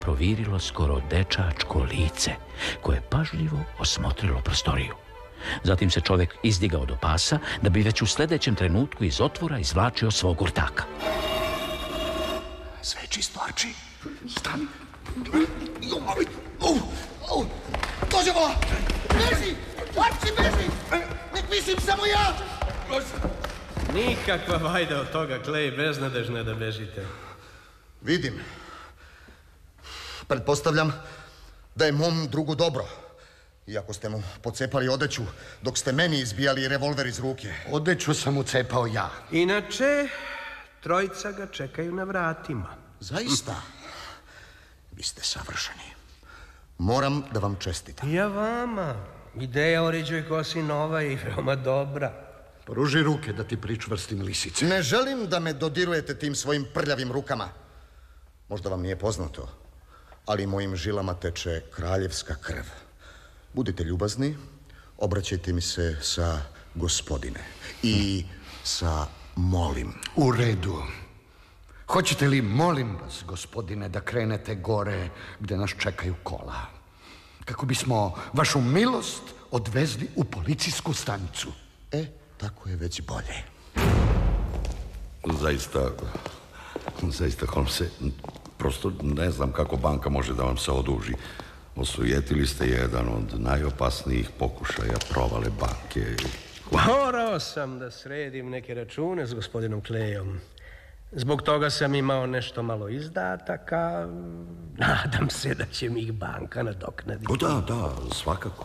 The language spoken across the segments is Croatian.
provirilo skoro dečačko lice, koje pažljivo osmotrilo prostoriju. Zatim se čovjek izdigao do pasa, da bi već u sljedećem trenutku iz otvora izvlačio svog ortaka. Sve je čisto, Arči. Stani. Dođe vola! Beži! Arči, beži! Nek mislim samo ja! Nikakva vajda od toga, Klej, beznadežno da bežite. Vidim. Pretpostavljam da je mom drugu dobro. Iako ste mu pocepali odeću, dok ste meni izbijali revolver iz ruke. Odeću sam mu cepao ja. Inače, trojica ga čekaju na vratima. Zaista? Vi ste savršeni. Moram da vam čestitam. Ja vama. Ideja o ređoj kosi nova i veoma dobra. Pruži ruke da ti pričvrstim lisice. Ne želim da me dodirujete tim svojim prljavim rukama. Možda vam nije poznato, ali mojim žilama teče kraljevska krv. Budite ljubazni, obraćajte mi se sa gospodine i sa molim. U redu. Hoćete li, molim vas, gospodine, da krenete gore gde nas čekaju kola? Kako bismo vašu milost odvezli u policijsku stanicu. Tako je već bolje. Zaista, Holmese, prosto ne znam kako banka može da vam se oduži. Osujetili ste jedan od najopasnijih pokušaja provale banke. Morao sam da sredim neke račune s gospodinom Klejom. Zbog toga sam imao nešto malo izdataka. Nadam se da će mi ih banka nadoknaditi. Da, svakako.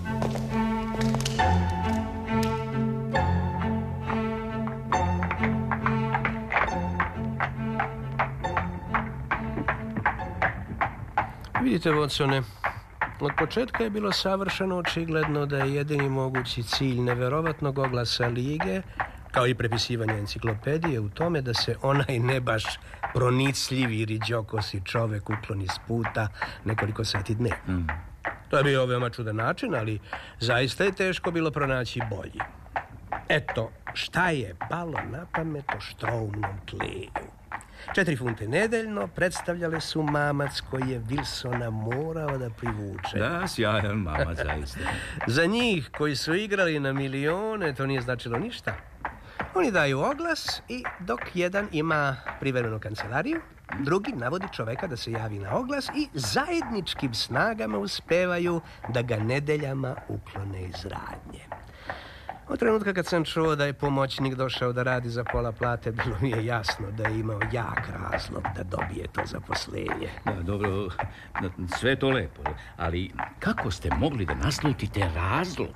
Vidite, Watsone, od početka je bilo savršeno očigledno da je jedini mogući cilj neverovatnog oglasa lige, kao i prepisivanje enciklopedije, u tome da se onaj ne baš pronicljivi riđokosi čovek ukloni s puta nekoliko sati dnevno. To je bio veoma čudan način, ali zaista je teško bilo pronaći bolji. Eto, šta je palo na pamet o štroumnom Kleju? 4 funte nedeljno predstavljale su mamac koji je Wilsona morao da privuče. Da, sjajan mamac, zaista. Za njih koji su igrali na milione, to nije značilo ništa. Oni daju oglas i dok jedan ima privremenu kancelariju, drugi navodi čoveka da se javi na oglas i zajedničkim snagama uspevaju da ga nedeljama uklone iz radnje. Od trenutka kad sam čuo da je pomoćnik došao da radi za pola plate, bilo mi je jasno da je imao jak razlog da dobije to zaposlenje. Da, dobro, sve to lepo, ali kako ste mogli da naslutite razlog?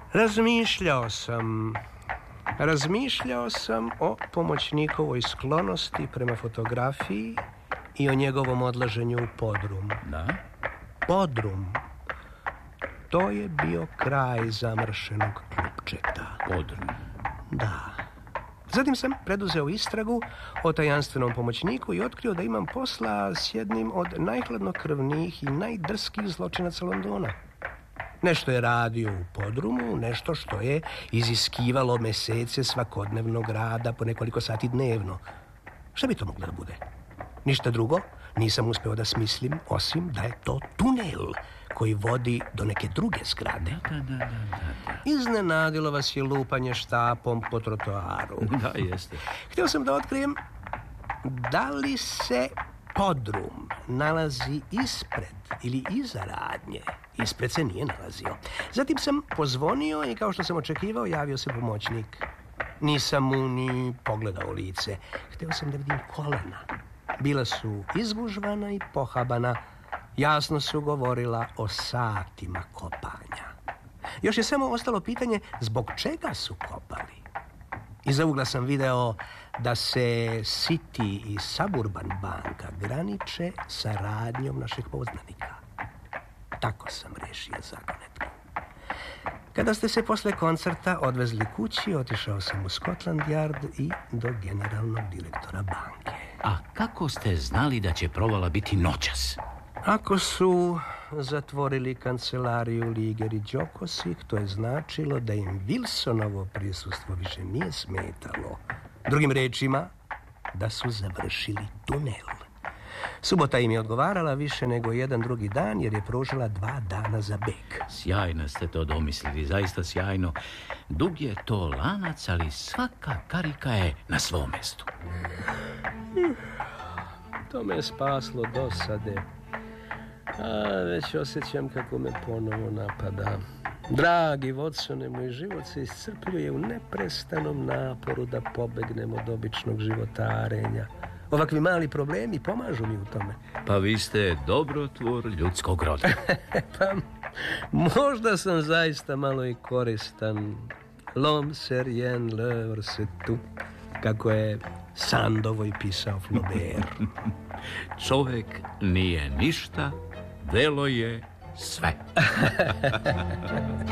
Razmišljao sam o pomoćnikovoj sklonosti prema fotografiji i o njegovom odlaženju u podrum. Da? Podrum. To je bio kraj zamršenog klupčeta. Podrum. Da. Zatim sam preduzeo istragu o tajanstvenom pomoćniku i otkrio da imam posla s jednim od najhladnokrvnijih i najdrskih zločinaca Londona. Nešto je radio u podrumu, nešto što je iziskivalo mesece svakodnevnog rada po nekoliko sati dnevno. Šta bi to moglo da bude? Ništa drugo nisam uspeo da smislim, osim da je to tunel koji vodi do neke druge zgrade. Da. Iznenadilo vas je lupanje štapom po trotoaru. Da, jeste. Htio sam da otkrijem da li se podrum nalazi ispred ili iza radnje. Ispred se nije nalazio. Zatim sam pozvonio i kao što sam očekivao, javio se pomoćnik. Nisam mu ni pogledao lice. Htio sam da vidim kolena. Bila su izgužvana i pohabana. Jasno su govorila o satima kopanja. Još je samo ostalo pitanje zbog čega su kopali. Iza ugla sam video da se City i Suburban banka graniče sa radnjom našeg poznanika. Tako sam rešio zagonetku. Kada ste se posle koncerta odvezli kući, otišao sam u Scotland Yard i do generalnog direktora banke. A kako ste znali da će provala biti noćas? Ako su zatvorili kancelariju lige riđokosi, to je značilo da im Wilsonovo prisustvo više nije smetalo. Drugim rečima, da su završili tunel. Subota im je odgovarala više nego jedan drugi dan, jer je pružila 2 dana za beg. Sjajno ste to domislili, zaista sjajno. Dug je to lanac, ali svaka karika je na svom mestu. To me je spaslo dosade. A već osjećam kako me ponovo napada. Dragi Watsone, moj život se iscrpljuje u neprestanom naporu da pobegnem od običnog životarenja. Ovakvi mali problemi pomažu mi u tome. Pa vi ste dobrotvor ljudskog roda. Pa možda sam zaista malo i koristan. L'homme c'est rien, l'heure c'est tout. Kako je Sandovoj pisao Flaubert. Čovek nije ništa, delo je sve.